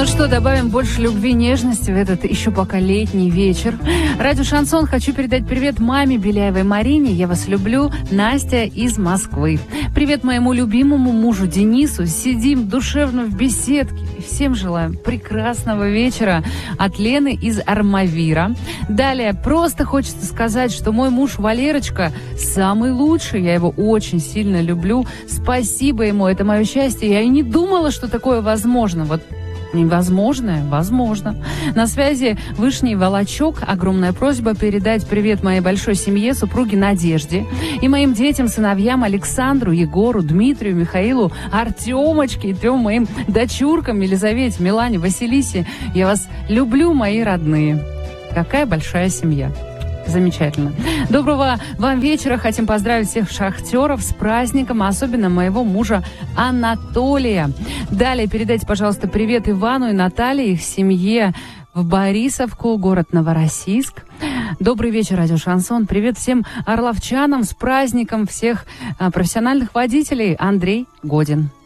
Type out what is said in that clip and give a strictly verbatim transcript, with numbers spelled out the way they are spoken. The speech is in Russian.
Ну что, добавим больше любви и нежности в этот еще пока летний вечер. Радио «Шансон» хочу передать привет маме Беляевой Марине. Я вас люблю. Настя из Москвы. Привет моему любимому мужу Денису. Сидим душевно в беседке. Всем желаем прекрасного вечера от Лены из Армавира. Далее, просто хочется сказать, что мой муж Валерочка самый лучший. Я его очень сильно люблю. Спасибо ему, это мое счастье. Я и не думала, что такое возможно. Вот невозможное, возможно. На связи Вышний Волочок. Огромная просьба передать привет моей большой семье, супруге Надежде и моим детям, сыновьям Александру, Егору, Дмитрию, Михаилу, Артемочке и трем моим дочуркам Елизавете, Милане, Василисе. Я вас люблю, мои родные. Какая большая семья. Замечательно. Доброго вам вечера. Хотим поздравить всех шахтеров с праздником, а особенно моего мужа Анатолия. Далее передайте, пожалуйста, привет Ивану и Наталье, их семье в Борисовку, город Новороссийск. Добрый вечер, радио «Шансон». Привет всем орловчанам с праздником всех профессиональных водителей. Андрей Годин.